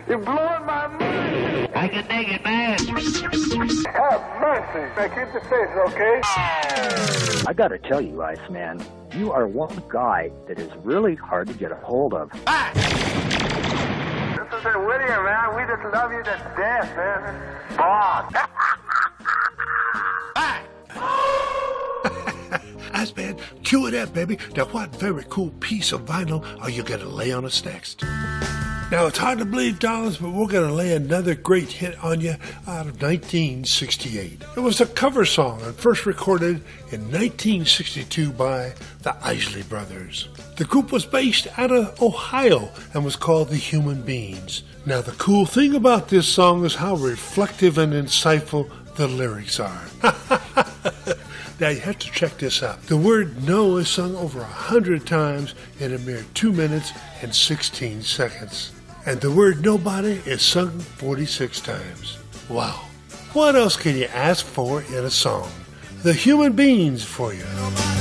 You're blowing my mind. I can dig it, man. Have mercy. Now keep the faith, okay? I gotta tell you, Iceman, you are one guy that is really hard to get a hold of. This is Whittier, man. We just love you to death, man. Bob. Iceman, cue it up, baby. Now, what very cool piece of vinyl are you going to lay on us next? Now, it's hard to believe, Dollars, but we're going to lay another great hit on you out of 1968. It was a cover song and first recorded in 1962 by the Isley Brothers. The group was based out of Ohio and was called the Human Beings. Now, the cool thing about this song is how reflective and insightful the lyrics are. Now, you have to check this out. The word no is sung over 100 times in a mere 2 minutes and 16 seconds. And the word nobody is sung 46 times. Wow. What else can you ask for in a song? The Human Beings for you.